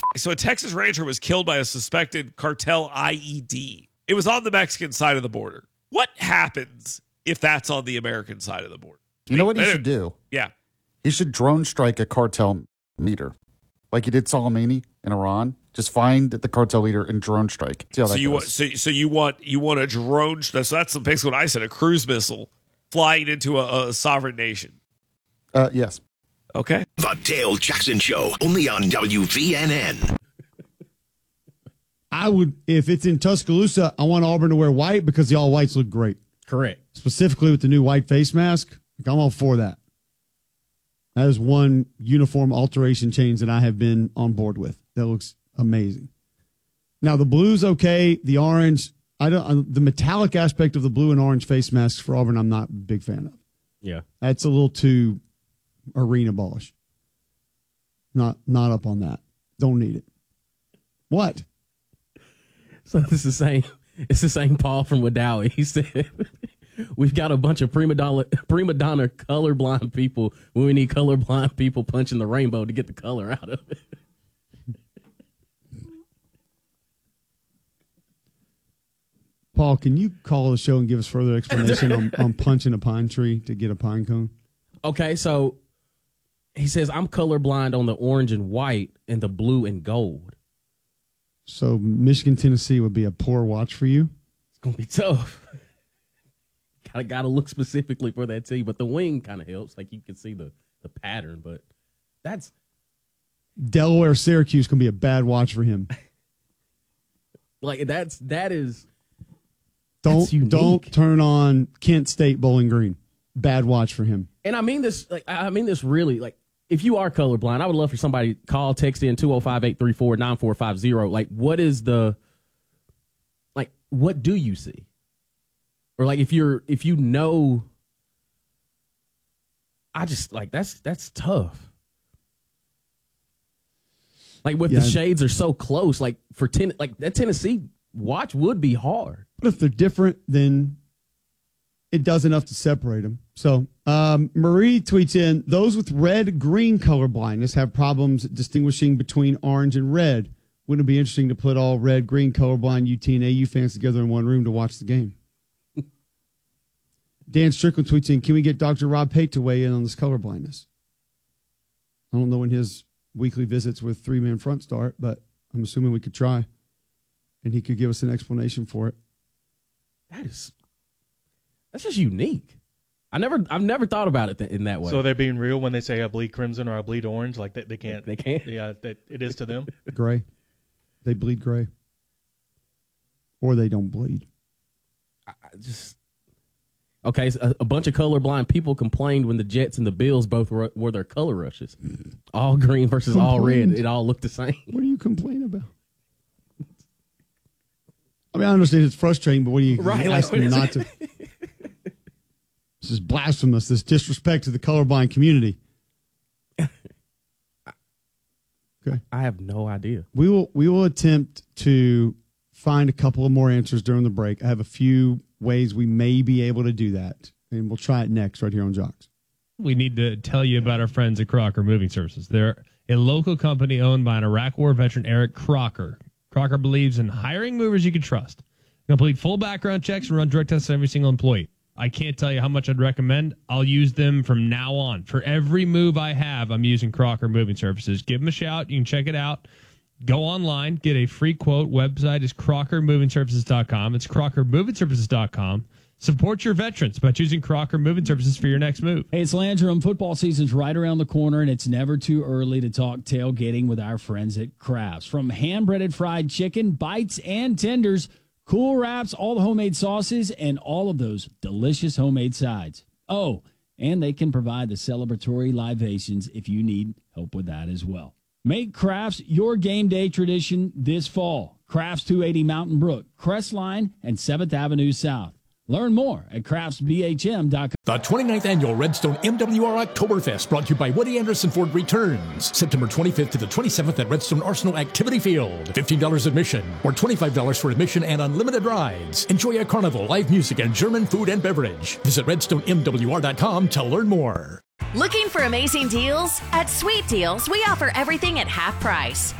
So a Texas rancher was killed by a suspected cartel IED. It was on the Mexican side of the border. What happens if that's on the American side of the border? You know what he should do? Yeah. He should drone strike a cartel leader, like he did Soleimani in Iran. Just find the cartel leader and drone strike. See how that goes. So you want a drone? So that's basically what I said. A cruise missile flying into a sovereign nation. Yes. Okay. The Dale Jackson Show, only on WVNN. I would, if it's in Tuscaloosa, I want Auburn to wear white because the all whites look great. Correct. Specifically with the new white face mask. I'm all for that. That is one uniform alteration change that I have been on board with. That looks amazing. Now the blue's okay. The orange, the metallic aspect of the blue and orange face masks for Auburn, I'm not a big fan of. Yeah. That's a little too arena ballish. Not up on that. Don't need it. What? So it's the same Paul from Wadawi. He said, we've got a bunch of prima donna colorblind people when we need colorblind people punching the rainbow to get the color out of it. Paul, can you call the show and give us further explanation on punching a pine tree to get a pine cone? Okay, so he says, I'm colorblind on the orange and white and the blue and gold. So Michigan, Tennessee would be a poor watch for you? It's going to be tough. Got to look specifically for that team, but the wing kind of helps. Like you can see the pattern, but that's... Delaware, Syracuse can be a bad watch for him. That is... Don't turn on Kent State Bowling Green. Bad watch for him. And I mean this really, if you are colorblind, I would love for somebody to call, text in 205-834-9450. What do you see? Or if you know, I just that's tough. The shades are so close, that Tennessee watch would be hard. But if they're different, then it does enough to separate them. So Marie tweets in, those with red-green color blindness have problems distinguishing between orange and red. Wouldn't it be interesting to put all red-green colorblind UT and AU fans together in one room to watch the game? Dan Strickland tweets in, can we get Dr. Rob Pate to weigh in on this color blindness? I don't know when his weekly visits with three-man front start, but I'm assuming we could try. And he could give us an explanation for it. That's just unique. I've never thought about it in that way. So they're being real when they say I bleed crimson or I bleed orange, like they can't. They can't. Yeah, that it is to them. Gray. They bleed gray. Or they don't bleed. Okay, so a bunch of colorblind people complained when the Jets and the Bills both wore their color rushes. All green versus all red. It all looked the same. What do you complain about? I mean, I understand it's frustrating, but what do you ask them not to? This is blasphemous, this disrespect to the colorblind community. Okay. I have no idea. We will attempt to find a couple of more answers during the break. I have a few ways we may be able to do that, and we'll try it next right here on Jocks. We need to tell you about our friends at Crocker Moving Services. They're a local company owned by an Iraq War veteran, Eric Crocker. Crocker believes in hiring movers you can trust. Complete full background checks and run drug tests on every single employee. I can't tell you how much I'd recommend. I'll use them from now on. For every move I have, I'm using Crocker Moving Services. Give them a shout. You can check it out. Go online. Get a free quote. Website is crockermovingservices.com. It's crockermovingservices.com. Support your veterans by choosing Crocker Moving Services for your next move. Hey, it's Landrum. Football season's right around the corner, and it's never too early to talk tailgating with our friends at Crafts. From hand-breaded fried chicken, bites, and tenders, cool wraps, all the homemade sauces, and all of those delicious homemade sides. Oh, and they can provide the celebratory libations if you need help with that as well. Make Crafts your game day tradition this fall. Crafts 280 Mountain Brook, Crestline, and 7th Avenue South. Learn more at craftsbhm.com. The 29th Annual Redstone MWR Oktoberfest brought to you by Woody Anderson Ford returns September 25th to the 27th at Redstone Arsenal Activity Field. $15 admission or $25 for admission and unlimited rides. Enjoy a carnival, live music, and German food and beverage. Visit redstonemwr.com to learn more. Looking for amazing deals? At Sweet Deals, we offer everything at half price.